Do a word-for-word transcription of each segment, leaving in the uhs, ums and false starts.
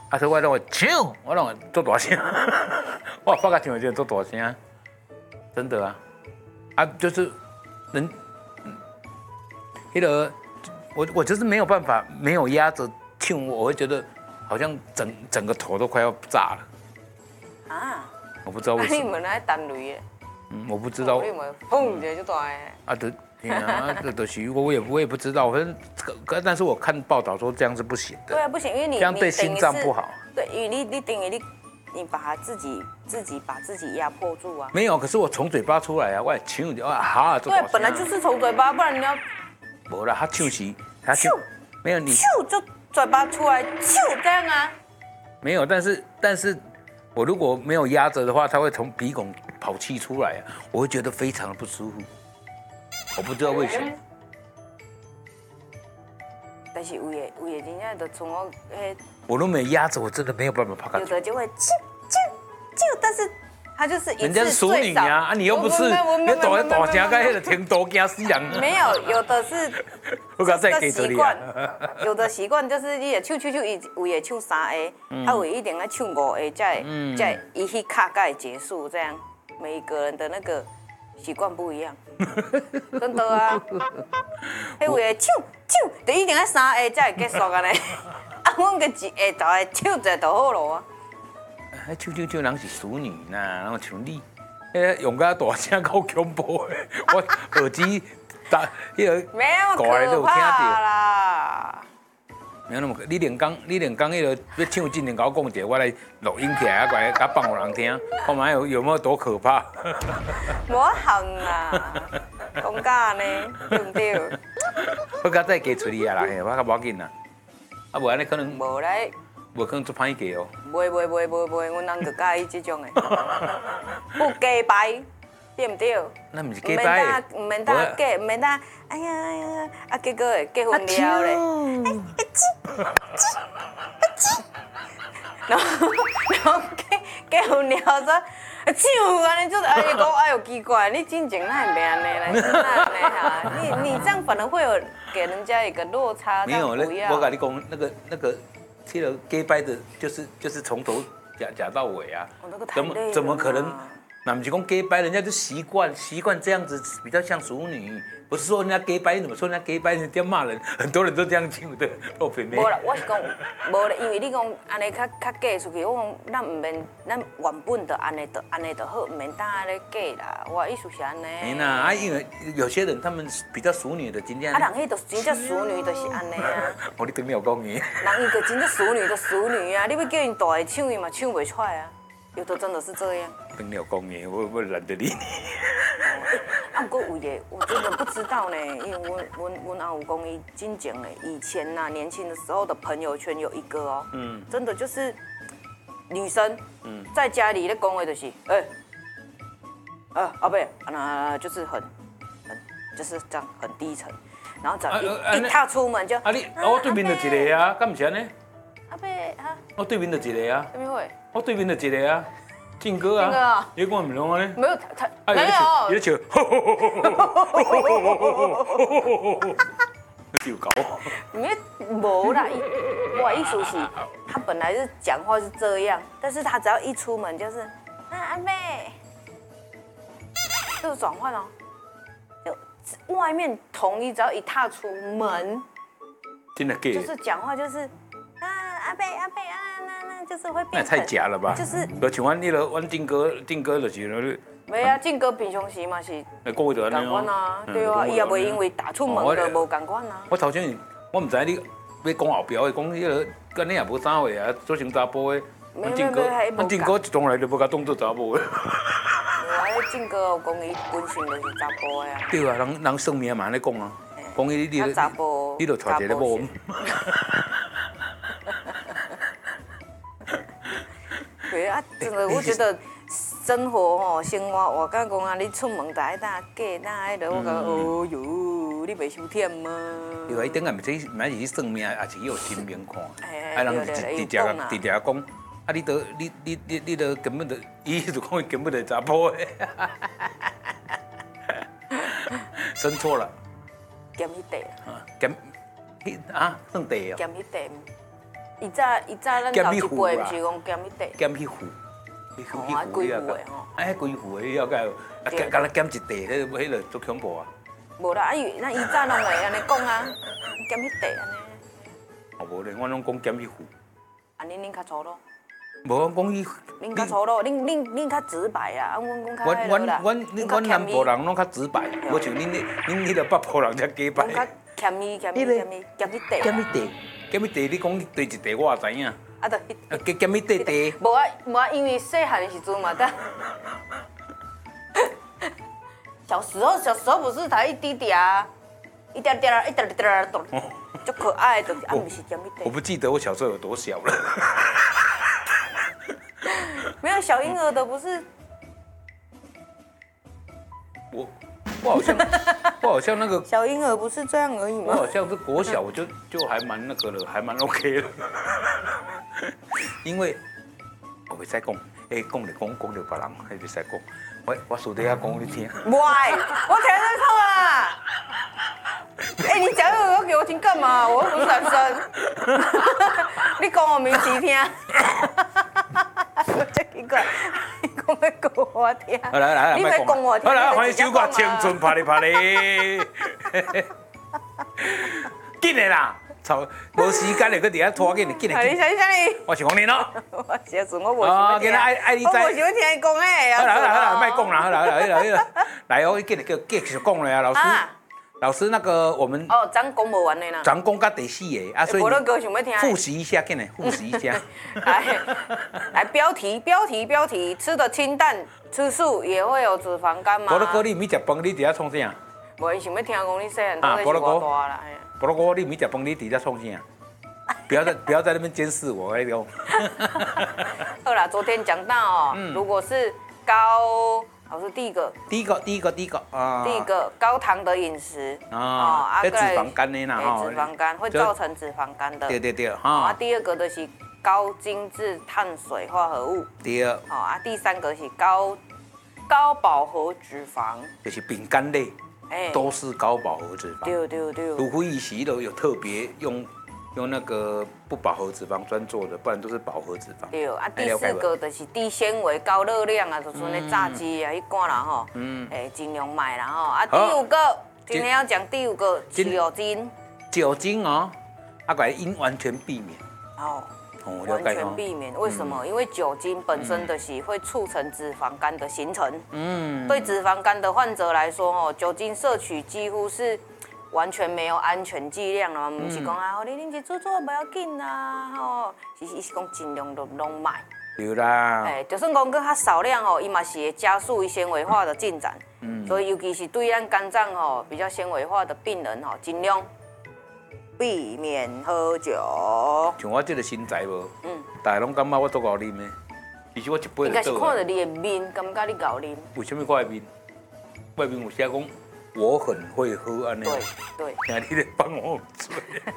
啊，所以我拢会唱，我拢会做大声，我发觉唱就做大声，真的啊，啊，就是人，那个我我就是没有办法，没有压着唱，我会觉得好像整整个头都快要炸了。啊？我不知道为什么。 你们来单雷的？ 嗯，我不知道。 你们砰一下就大的。 啊，对。对啊，这都是我也我也不知道，反正但是我看报道说这样是不行的。 对啊，不行，因为你这样对心脏不好。 对，因为你你等于你你把它自己自己把自己压迫住啊。 没有，可是我从嘴巴出来啊，我唱就啊哈。 对，本来就是从嘴巴，不然你要。 没啦，他唱时他唱没有你。 咻就嘴巴出来，咻这样啊。 没有，但是但是我如果没有压着的话，它会从鼻孔跑气出来啊，我会觉得非常的不舒服。我不知道为什么， 但是有的有的真正就从我迄， 我都没压着，我真的没有办法跑开。 有的就会啾啾啾，但是他就是人家是淑女啊，啊你又不是，你大个大声个迄个听多惊死人。 没有，有的是我刚再给习惯，有的习惯就是你也唱唱唱，伊有的唱三下，啊有一定要唱五下，才会才会伊迄卡才会结束，这样每一个人的那个习惯不一样。真的啊，迄有的唱唱，就一定要三下才会结束安尼。啊，阮个一下头的唱者就好咯啊。 迄唱唱唱人是淑女呐，然后像你，迄用个大声够恐怖的，我耳机打迄个没有可怕啦。 没有那么可，你连讲你连讲迄个要唱进前甲我讲一下，我来录音起来，啊，来甲放互人听，看卖有有没有多可怕。 无行啦，讲假呢，对不对？ 我甲再加出你啊啦，嘿，我较无要紧啦。啊，无安尼可能无来， 无可能做歹加哦。 袂袂袂袂袂，阮人就介意这种的，不假掰，对不对？ 那毋是假掰的，唔免打假，唔免打，哎呀哎呀，啊结果会结婚了咧，哎哎吱吱吱，然后然后结结婚了说。唱安尼就是，哎，你讲哎呦奇怪，你真情哪会袂安尼嘞？哪安尼哈？你你这样反而会有给人家一个落差。 没有，那我跟你讲，那个那个，这个 gay 掰的，就是就是从头假假到尾啊。怎么怎么可能？那不是讲 gay 掰，人家就习惯习惯这样子，比较像淑女。不是说人家 gay 掰，你怎么说人家 gay 掰？人家骂人，很多人都这样唱的，我偏偏。 无啦，我是讲，无啦，因为你讲安尼较较假出去，我讲咱唔免，咱原本就安尼，就安尼就好，唔免当安尼假啦。我意思是安尼。 没啦，啊，因为有些人他们比较淑女的，真正。 啊，人迄就真正淑女就是安尼啊。 我你对面有讲伊。 人伊就真正淑女就淑女啊，你要叫因大个唱伊嘛唱袂出来啊。有的真的是这样。 对面有讲伊，我我懒得理你。 啊，不过有的我真的不知道呢，因为我我我阿有讲伊真正的以前呐、啊，年轻的时候的朋友圈有一个哦，嗯，真的就是女生，嗯，在家里咧讲的就是，哎、欸，啊阿伯，那就是很很就是这样很低沉，然后只要一、啊啊、一踏出门就， 啊你，啊我对面就一个啊，敢唔是安尼？ 阿伯哈， 我对面就一个啊， 对面会， 我对面就一个啊。靖哥啊，靖哥啊，你讲唔拢安尼？ 没有他，他没有， 你在笑，丢搞。 没无啦，我意思是，他本来是讲话是这样，但是他只要一出门就是，啊阿妹，这个转换哦，就外面统一，只要一踏出门， 真的假？ 就是讲话就是，啊阿贝阿贝啊。就是会变， 那太假了吧？ 就是， 就像阮迄个，阮靖哥，靖哥就是， 没啊，靖哥平常时嘛是， 哎，讲话就安尼哦。啊，对啊，伊也袂因为打出门就无共款啊。 我头先，我唔知你要讲后标的，讲迄个，跟你也无啥话啊，做成查甫的。阮靖哥，阮靖哥从来就无甲当做查甫的。 我迄靖哥有讲伊本身就是查甫的啊。 对啊，人人算命嘛安尼讲啊，讲伊你你查甫， 你就娶一个某。 对啊，真的，我觉得生活吼，生活我刚讲啊，你出门就爱打假，打迄个，我讲，哦哟，你袂收忝吗？ 对啊，伊顶下毋是毋是去算命，也是有天命看， 啊人直直直直直讲，啊你都你你你你都根本就，伊就讲伊根本就查甫的，生错了， 减迄地啊减，啊算地哦， 减迄地。 伊早伊早咱头一辈毋是讲减迄块， 减迄壶，迄哦，啊几壶的吼， 哎，几壶的了解，啊，甲甲咱减一地，迄迄个足恐怖啊！ 无啦，啊伊咱伊早拢会安尼讲啊，减迄块安尼。 哦，无咧，我拢讲减迄壶。 啊，恁恁较粗鲁。 无，我讲伊。 恁较粗鲁，恁恁恁较直白啊，啊，阮讲较迄落啦。阮阮阮南部人拢较直白，无像恁恁恁迄个北部人才假白。 阮较欠伊欠伊欠伊减迄块。 减迄地，减迄地，你讲地一地我也知影。 啊，就减减迄地地。 无啊无啊，因为细汉的时阵嘛，但小时候小时候不是他一滴滴啊，一点点啊，一点点啊，都就可爱的，啊，不是减迄块。 我不记得我小时候有多小了。 没有小婴儿的不是， 我我好像我好像那个小婴儿不是这样而已吗？ 我好像是国小，我就就还蛮那个了，还蛮 OK 了。因为我袂使讲，哎，讲就讲，讲就别人，还袂使讲。我我私底下讲你听。 喂，我听在痛啊！哎，你讲这个给我听干嘛？我又不是男生。你讲我名字听。我真奇怪，你讲要讲我听。 好来来来， 你要讲我听。 好来，欢迎收看《青春拍哩拍哩》。紧的啦，操，无时间就搁伫遐拖紧的，紧的。 你想啥哩？ 我是黄连咯。 我时阵我无想听。 今仔爱爱你知。 我无想听伊讲诶。 好啦好啦好啦，莫讲啦，好啦好啦好啦好啦，来哦，紧的叫继续讲了啊，老师。老师，那个我们哦，咱讲不完的啦。 咱讲到第四个啊，所以复习一下，紧的复习一下。 来来，标题标题标题，吃的清淡，吃素也会有脂肪肝吗？ 菠萝哥，你唔食饭，你伫遐创啥？ 无，伊想要听讲你细汉到底是偌大啦。 菠萝哥，你唔食饭，你伫遐创啥？不要在不要在那边监视我，我跟你讲。 好啦，昨天讲到哦，如果是高。老师，第一个， 第一个，第一个，第一个啊， 第一个高糖的饮食啊，这脂肪肝的啦， 哈，脂肪肝会造成脂肪肝的， 对对对，哈。 啊，第二个就是高精致碳水化合物， 对。 好啊，第三个是高高饱和脂肪， 就是饼干类，哎，都是高饱和脂肪。 对对对。 除非伊是都有特别用。用那个不饱和脂肪酸做的，不然都是饱和脂肪。 对啊，第四个就是低纤维、高热量啊，就是那炸鸡啊、迄款啦吼。嗯。哎，尽量买啦吼。啊，第五个，今天要讲第五个酒精。 酒精哦，啊，个应完全避免。 哦。完全避免，为什么？因为酒精本身的是会促成脂肪肝的形成。嗯。对脂肪肝的患者来说，哦，酒精摄取几乎是。完全没有安全剂量了，不是讲啊，你啉一做做不要紧啦，吼，是是是讲尽量都拢买。 对啦。 哎，就算讲搁较少量哦，伊嘛是会加速纤维化的进展。嗯。所以尤其是对咱肝脏哦比较纤维化的病人哦，尽量避免喝酒。 像我这个身材无，嗯，大家拢感觉我足够啉的，其实我一杯就倒。 应该是看到你的面，感觉你够啉。 为什么看的面？外面有写讲。我很会喝安尼， 对对， 听你咧帮我做。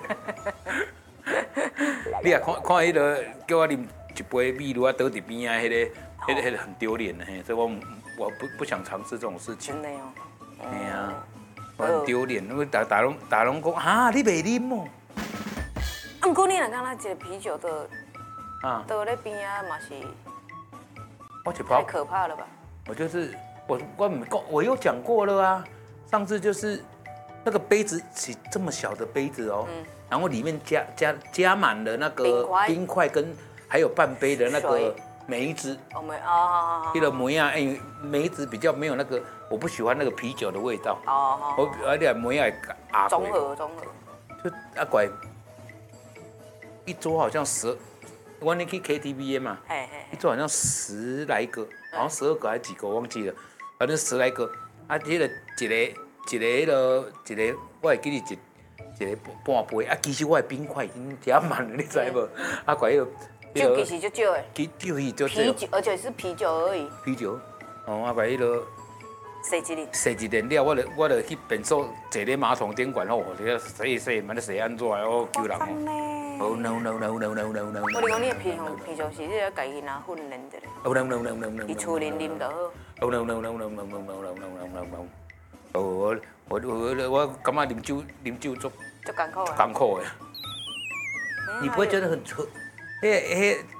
你也看看迄个叫我啉一杯米，如果倒伫边啊，迄个、迄个、迄个很丢脸的嘿，所以我我不不想尝试这种事情。 真的哦。 哎呀，我很丢脸，因为大大拢大拢讲啊，你袂啉哦。 啊，不过你若刚才一个啤酒的，啊，倒咧边啊嘛是， 我就太可怕了吧？ 我就是我我我我有讲过了啊。上次就是那个杯子是这么小的杯子哦，嗯、然后里面加加加满了那个冰块跟还有半杯的那个梅子。哦梅哦，那个梅啊，哎梅子比较没有那个，我不喜欢那个啤酒的味道。哦我而且梅啊啊。 综合综合。 就啊怪，一桌好像十，我那去 K T V 嘛，一桌好像十来个，好像十二个还是几个我忘记了，反正十来个。啊，迄个一个一个迄个一个，我会记得一一个半杯。啊，其实我的冰块已经加满了，你知无？啊，怪迄个酒其实就少诶， 酒酒是就啤酒，而且是啤酒而已。 啤酒，哦，啊，怪迄个洗一粒， 洗一粒了，我就我就去便所坐咧马桶顶管吼，这个洗洗，蛮咧洗安怎哦，救人哦。Oh no no no no no no no！ 我讲你的啤酒啤酒是你要家己拿粉练一下。 Oh no no no no no！ 伊厝啉啉就好。 Oh no no no no no no no no no no no！ 哦，我我我我感觉啉酒啉酒足足艰苦的。 艰苦的。你不会觉得很迄迄